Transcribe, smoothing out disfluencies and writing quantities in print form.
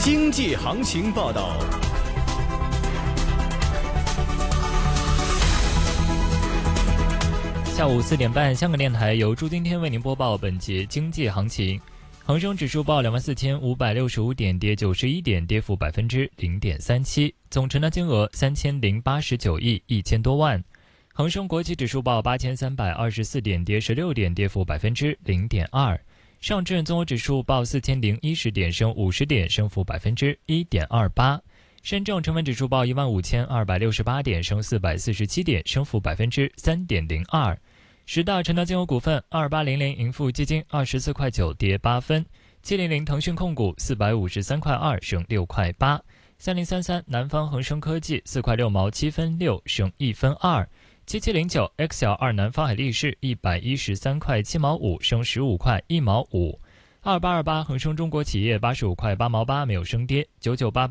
经济行情报道。 下午4点半，香港电台由朱今天为您播报本节经济行情。恒生指数报24,565点，跌91点，跌幅0.37%，总成交金额3089亿1000多万。恒生国际指数报8324点，跌16点，跌幅0.2%。上证综合指数报4010点，升50点，升幅1.28%。深证成分指数报15268点，升447点，升幅3.02%。十大成交金额股份：2800盈富基金24块9，跌8分；700腾讯控股453块2，升6块8；3033南方恒生科技4块6毛7分6，升1分2；7709 XL2南方海力士113块7毛5，升15块1毛5；2828恒生中国企业85块8毛8，没有升跌；9988